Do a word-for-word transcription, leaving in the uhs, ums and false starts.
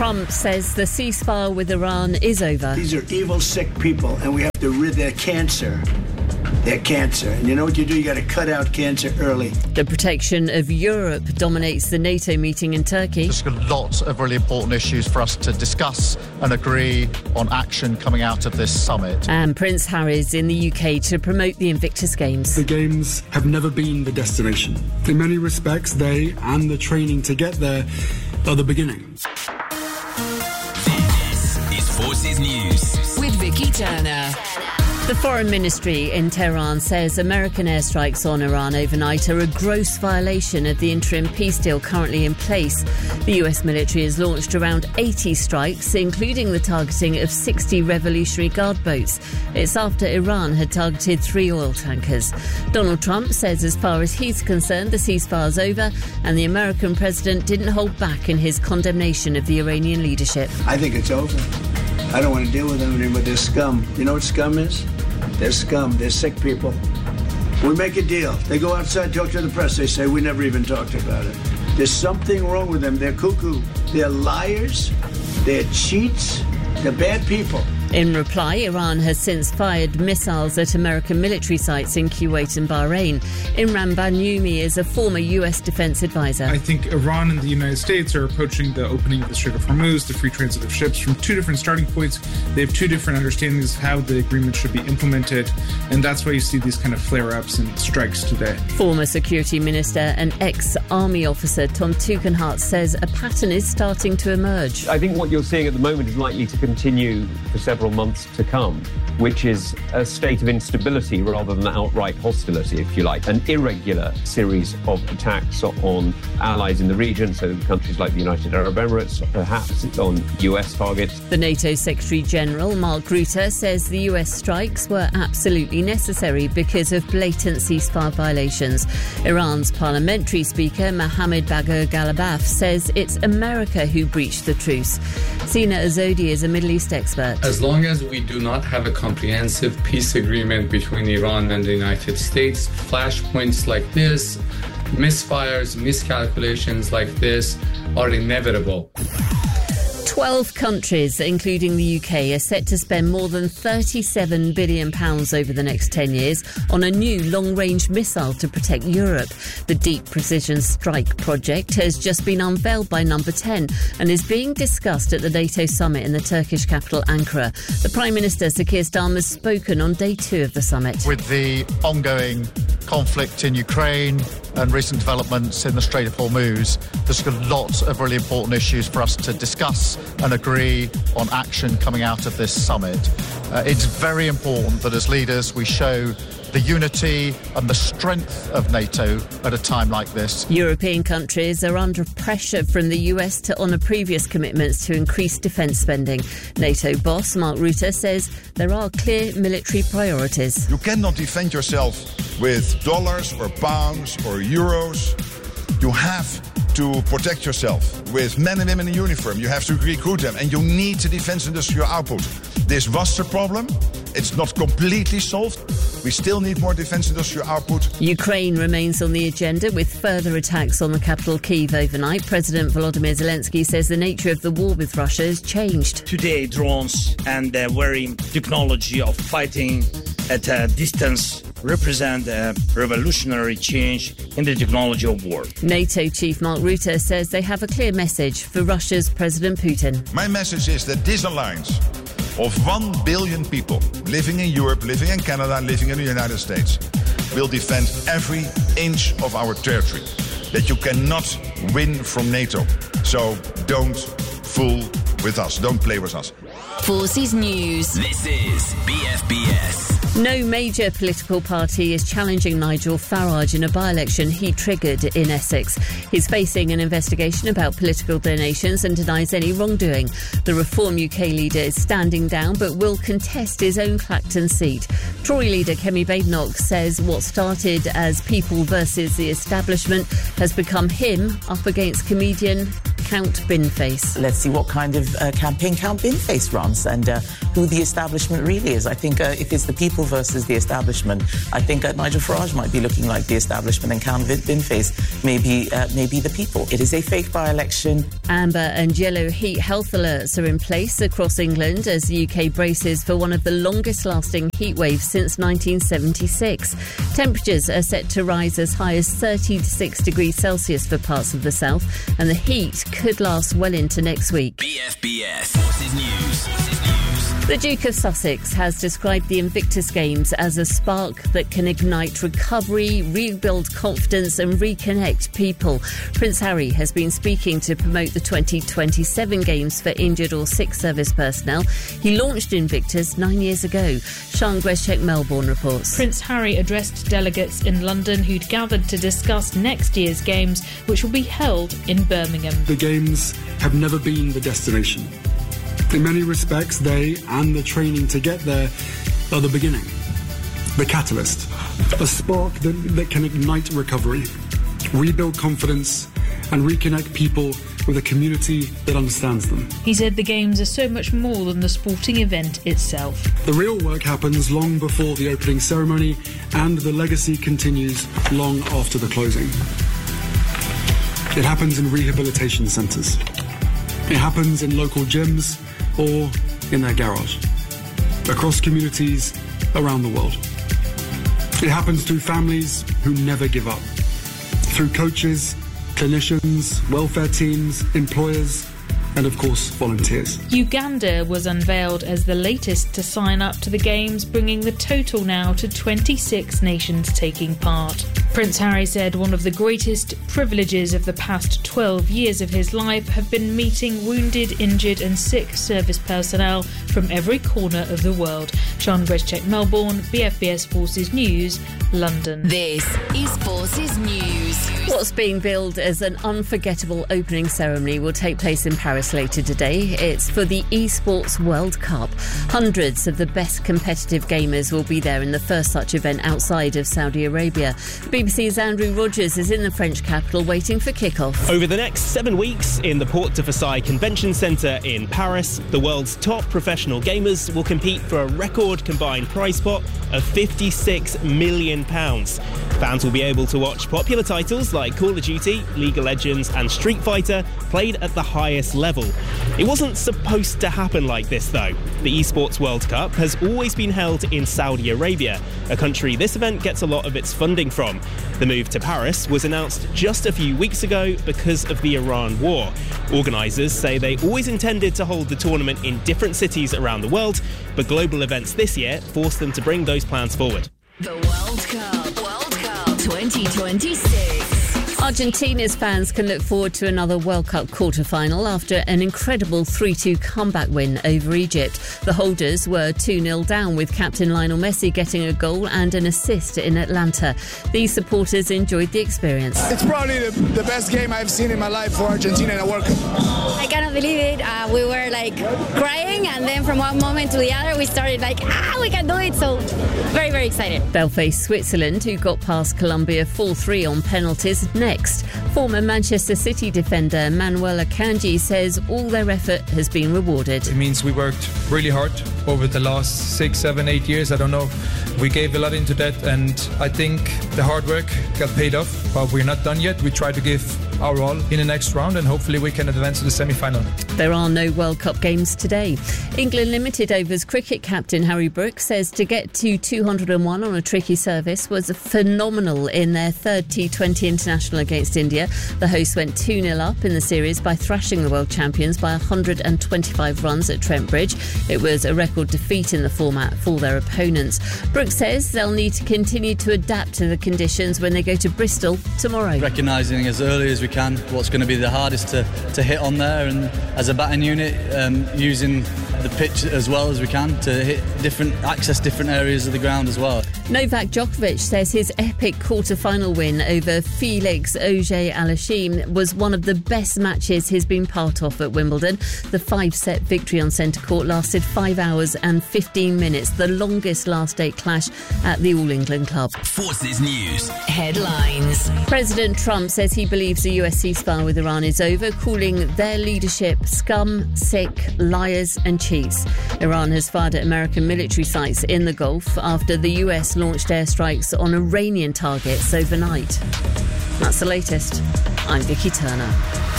Trump says the ceasefire with Iran is over. These are evil, sick people, and we have to rid their cancer. Their cancer. And you know what you do? You got to cut out cancer early. The protection of Europe dominates the NATO meeting in Turkey. There's a lot of really important issues for us to discuss and agree on action coming out of this summit. And Prince Harry's in the U K to promote the Invictus Games. The Games have never been the destination. In many respects, they and the training to get there are the beginning. This is Forces News with Vicky Turner. The Foreign Ministry in Tehran says American airstrikes on Iran overnight are a gross violation of the interim peace deal currently in place. The U S military has launched around eighty strikes, including the targeting of sixty Revolutionary Guard boats. It's after Iran had targeted three oil tankers. Donald Trump says as far as he's concerned, the ceasefire's over, and the American president didn't hold back in his condemnation of the Iranian leadership. I think it's over. I don't want to deal with them anymore. They're scum. You know what scum is? They're scum. They're sick people. We make a deal. They go outside, talk to the press. They say, we never even talked about it. There's something wrong with them. They're cuckoo. They're liars. They're cheats. They're bad people. In reply, Iran has since fired missiles at American military sites in Kuwait and Bahrain. Imran Banyumi is a former U S defense advisor. I think Iran and the United States are approaching the opening of the Strait of Hormuz, the free transit of ships, from two different starting points. They have two different understandings of how the agreement should be implemented, and that's why you see these kind of flare-ups and strikes today. Former Security Minister and ex-Army officer Tom Tugendhat says a pattern is starting to emerge. I think what you're seeing at the moment is likely to continue for several months to come, which is a state of instability rather than outright hostility, if you like. An irregular series of attacks on allies in the region, so countries like the United Arab Emirates, perhaps it's on U S targets. The NATO Secretary-General, Mark Rutte, says the U S strikes were absolutely necessary because of blatant ceasefire violations. Iran's parliamentary speaker, Mohammad Bagher Ghalibaf, says it's America who breached the truce. Sina Azodi is a Middle East expert. As long as we do not have a comprehensive peace agreement between Iran and the United States, flashpoints like this, misfires, miscalculations like this are inevitable. Twelve countries, including the U K, are set to spend more than thirty-seven billion pounds over the next ten years on a new long-range missile to protect Europe. The Deep Precision Strike project has just been unveiled by Number ten and is being discussed at the NATO summit in the Turkish capital, Ankara. The Prime Minister, Sir Keir Starmer, has spoken on day two of the summit. With the ongoing conflict in Ukraine and recent developments in the Strait of Hormuz, there's a lot of really important issues for us to discuss and agree on action coming out of this summit. Uh, it's very important that as leaders we show the unity and the strength of NATO at a time like this. European countries are under pressure from the U S to honour previous commitments to increase defence spending. NATO boss Mark Rutte says there are clear military priorities. You cannot defend yourself with dollars or pounds or euros. You have to protect yourself with men and women in uniform. You have to recruit them, and you need the defence industrial output. This was the problem. It's not completely solved. We still need more defence industrial output. Ukraine remains on the agenda with further attacks on the capital Kyiv overnight. President Volodymyr Zelensky says the nature of the war with Russia has changed. Today, drones and the very technology of fighting at a distance represent a revolutionary change in the technology of war. NATO chief Mark Rutte says they have a clear message for Russia's President Putin. My message is that this alliance of one billion people living in Europe, living in Canada, living in the United States will defend every inch of our territory. That you cannot win from NATO. So don't fool with us. Don't play with us. Forces News. This is B F B S. No major political party is challenging Nigel Farage in a by-election he triggered in Essex. He's facing an investigation about political donations and denies any wrongdoing. The Reform U K leader is standing down but will contest his own Clacton seat. Tory leader Kemi Badenoch says what started as people versus the establishment has become him up against comedian Count Binface. Let's see what kind of uh, campaign Count Binface runs, and uh, who the establishment really is. I think uh, if it's the people versus the establishment, I think uh, Nigel Farage might be looking like the establishment and Cam Binface may be, uh, may be the people. It is a fake by-election. Amber and yellow heat health alerts are in place across England as the U K braces for one of the longest-lasting heat waves since nineteen seventy-six. Temperatures are set to rise as high as thirty-six degrees Celsius for parts of the south, and the heat could last well into next week. B F B S Forces News. Forces News. The Duke of Sussex has described the Invictus Games as a spark that can ignite recovery, rebuild confidence and reconnect people. Prince Harry has been speaking to promote the twenty twenty-seven Games for injured or sick service personnel. He launched Invictus nine years ago. Sian Greszczek, Melbourne reports. Prince Harry addressed delegates in London who'd gathered to discuss next year's Games, which will be held in Birmingham. The Games have never been the destination. In many respects, they and the training to get there are the beginning, the catalyst, a spark that, that can ignite recovery, rebuild confidence, and reconnect people with a community that understands them. He said the Games are so much more than the sporting event itself. The real work happens long before the opening ceremony, and the legacy continues long after the closing. It happens in rehabilitation centres. It happens in local gyms or in their garage, across communities around the world. It happens through families who never give up, through coaches, clinicians, welfare teams, employers, and of course volunteers. Uganda was unveiled as the latest to sign up to the Games, bringing the total now to twenty-six nations taking part. Prince Harry said one of the greatest privileges of the past twelve years of his life have been meeting wounded, injured and sick service personnel from every corner of the world. Sian Greszczek, Melbourne, B F B S Forces News, London. This is Forces News. What's being billed as an unforgettable opening ceremony will take place in Paris later today. It's for the Esports World Cup. Hundreds of the best competitive gamers will be there in the first such event outside of Saudi Arabia. B B C's Andrew Rogers is in the French capital waiting for kick-off. Over the next seven weeks in the Porte de Versailles Convention Centre in Paris, the world's top professional gamers will compete for a record combined prize pot of fifty-six million pounds. Fans will be able to watch popular titles like Call of Duty, League of Legends and Street Fighter played at the highest level. It wasn't supposed to happen like this though. The Esports World Cup has always been held in Saudi Arabia, a country this event gets a lot of its funding from. The move to Paris was announced just a few weeks ago because of the Iran war. Organisers say they always intended to hold the tournament in different cities around the world, but global events this year forced them to bring those plans forward. The World Cup, World Cup twenty twenty-six. Argentina's fans can look forward to another World Cup quarter-final after an incredible three two comeback win over Egypt. The holders were two nil down, with captain Lionel Messi getting a goal and an assist in Atlanta. These supporters enjoyed the experience. It's probably the, the best game I've seen in my life for Argentina in a World Cup. I cannot believe it. Uh, we were like crying, and then from one moment to the other we started like, ah, we can do it. So very, very excited. They'll face Switzerland, who got past Colombia four three on penalties, next. Former Manchester City defender Manuel Akanji says all their effort has been rewarded. It means we worked really hard over the last six, seven, eight years. I don't know. We gave a lot into that, and I think the hard work got paid off. But we're not done yet. We try to give our all in the next round, and hopefully we can advance to the semi-final. There are no World Cup games today. England Limited Overs cricket captain Harry Brooks says to get to two hundred and one on a tricky service was phenomenal in their third T twenty international against India. The hosts went two nil up in the series by thrashing the world champions by one hundred twenty-five runs at Trent Bridge. It was a record defeat in the format for their opponents. Brooks says they'll need to continue to adapt to the conditions when they go to Bristol tomorrow. Recognising as early as we can what's going to be the hardest to, to hit on there, and as a batting unit um, using the pitch as well as we can to hit different, access different areas of the ground as well. Novak Djokovic says his epic quarter-final win over Felix Auger-Aliassime was one of the best matches he's been part of at Wimbledon. The five-set victory on centre court lasted five hours and fifteen minutes, the longest last-date clash at the All England Club. Forces News headlines. President Trump says he believes the U S ceasefire with Iran is over, calling their leadership scum, sick, liars and cheats. Iran has fired at American military sites in the Gulf after the U S launched airstrikes on Iranian targets overnight. That's the latest. I'm Vicky Turner.